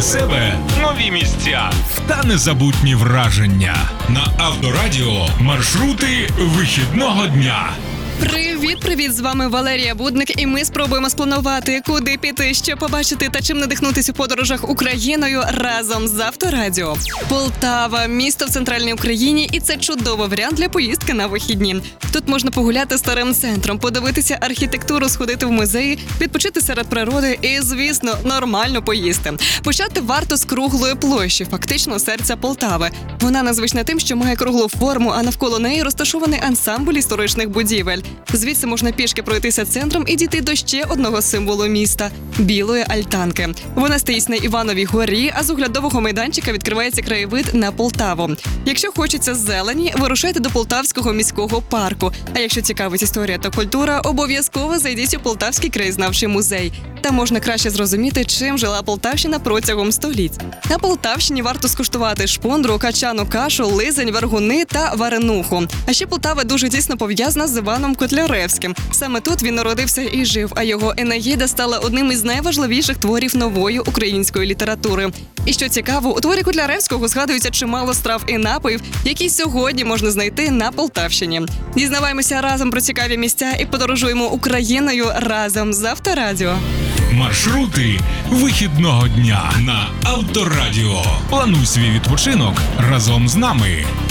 себе нові місця та незабутні враження. На Авторадіо маршрути вихідного дня. Привіт! З вами Валерія Будник, і ми спробуємо спланувати, куди піти, що побачити та чим надихнутися у подорожах Україною разом з Авторадіо. Полтава – місто в центральній Україні, і це чудовий варіант для поїздки на вихідні. Тут можна погуляти старим центром, подивитися архітектуру, сходити в музеї, відпочити серед природи і, звісно, нормально поїсти. Почати варто з круглої площі, фактично серця Полтави. Вона незвична тим, що має круглу форму, а навколо неї розташований ансамбль історичних будівель. Звідси можна пішки пройтися центром і дійти до ще одного символу міста – Білої Альтанки. Вона стоїть на Івановій горі, а з оглядового майданчика відкривається краєвид на Полтаву. Якщо хочеться зелені, вирушайте до Полтавського міського парку. А якщо цікавить історія та культура, обов'язково зайдіть у Полтавський краєзнавчий музей. Там можна краще зрозуміти, чим жила Полтавщина протягом століть. На Полтавщині варто скуштувати шпондру, качану кашу, лизень, вергуни та варенуху. А ще Полтава дуже тісно пов'язана з Іваном Котляревським. Саме тут він народився і жив, а його «Енеїда» стала одним із найважливіших творів нової української літератури. І що цікаво, у творі Котляревського згадується чимало страв і напоїв, які сьогодні можна знайти на Полтавщині. Дізнаваємося разом про цікаві місця і подорожуємо Україною разом з Авторадіо. Маршрути вихідного дня на Авторадіо. Плануй свій відпочинок разом з нами.